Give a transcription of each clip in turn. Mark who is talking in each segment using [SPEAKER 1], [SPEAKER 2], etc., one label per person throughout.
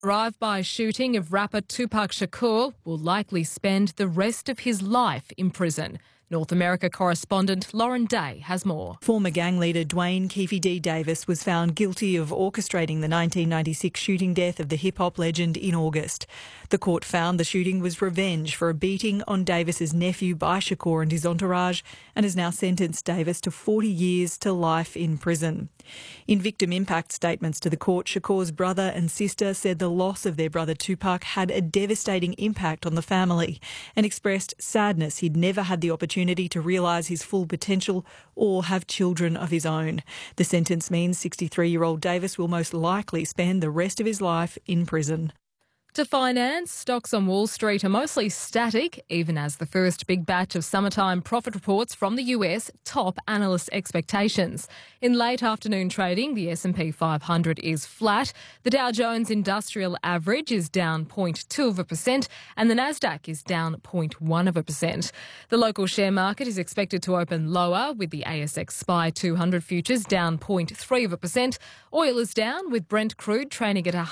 [SPEAKER 1] Drive-by shooting of rapper Tupac Shakur will likely spend the rest of his life in prison. North America correspondent Lauren Day has more.
[SPEAKER 2] Former gang leader Dwayne Keefe D. Davis was found guilty of orchestrating the 1996 shooting death of the hip-hop legend in August. The court found the shooting was revenge for a beating on Davis's nephew by Shakur and his entourage, and has now sentenced Davis to 40 years to life in prison. In victim impact statements to the court, Shakur's brother and sister said the loss of their brother Tupac had a devastating impact on the family and expressed sadness he'd never had the opportunity to realise his full potential or have children of his own. The sentence means 63-year-old Davis will most likely spend the rest of his life in prison.
[SPEAKER 1] To finance, stocks on Wall Street are mostly static, even as the first big batch of summertime profit reports from the US top analyst expectations. In late afternoon trading, the S&P 500 is flat, the Dow Jones Industrial Average is down 0.2%, and the Nasdaq is down 0.1%. The local share market is expected to open lower, with the ASX SPY 200 futures down 0.3%. Oil is down, with Brent crude trading at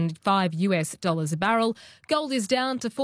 [SPEAKER 1] $105 a barrel. Gold is down to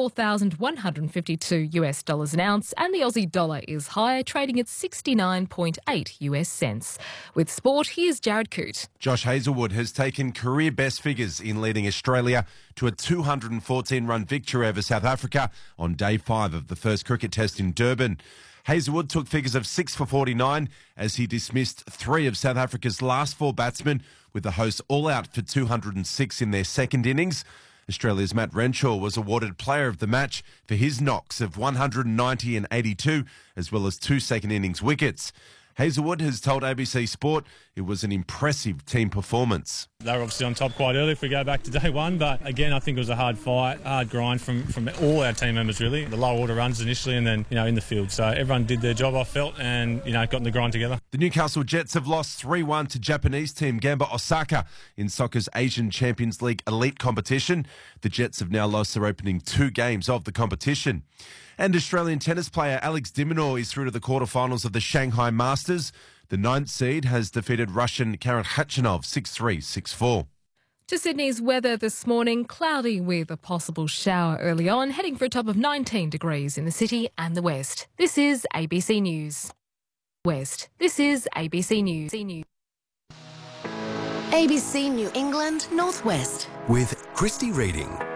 [SPEAKER 1] $4,152 an ounce, and the Aussie dollar is higher, trading at 69.8 US cents. With sport, here's Jared Coote.
[SPEAKER 3] Josh Hazlewood has taken career best figures in leading Australia to a 214-run victory over South Africa on day 5 of the first cricket test in Durban. Hazlewood took figures of 6 for 49 as he dismissed 3 of South Africa's last 4 batsmen, with the hosts all out for 206 in their second innings. Australia's Matt Renshaw was awarded Player of the Match for his knocks of 190 and 82, as well as 2 second innings wickets. Hazlewood has told ABC Sport it was an impressive team performance.
[SPEAKER 4] They were obviously on top quite early if we go back to day 1, but again I think it was a hard fight, hard grind from all our team members really. The low order runs initially and then in the field. So everyone did their job, I felt, and got in the grind together.
[SPEAKER 3] The Newcastle Jets have lost 3-1 to Japanese team Gamba Osaka in soccer's Asian Champions League elite competition. The Jets have now lost their opening 2 games of the competition. And Australian tennis player Alex de Minaur is through to the quarterfinals of the Shanghai Masters. The 9th seed has defeated Russian Karen Khachanov 6-3, 6-4.
[SPEAKER 1] To Sydney's weather this morning, cloudy with a possible shower early on, heading for a top of 19 degrees in the city and the west. This is ABC News. This is ABC News.
[SPEAKER 5] ABC New England Northwest.
[SPEAKER 6] With Christy Reading.